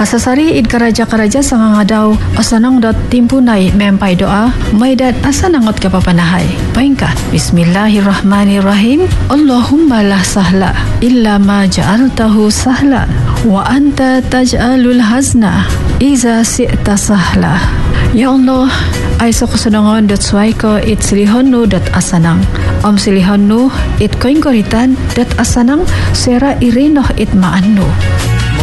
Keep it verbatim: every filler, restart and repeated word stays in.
Kasasari id karaja-karaja sangangadau asanang dot timpunai mempai doa maidat asanangot kapapanahay. Paingka, Bismillahirrahmanirrahim. Allahumma la sahla illa ma ja'altahu sahla wa anta taj'alul hazna iza si'ta sahla. Ya Allah, ay sa kusunangon dot suwaiko it silihonu dot asanang. Om silihonu it koingkoritan dot asanang sera irinoh it maanno.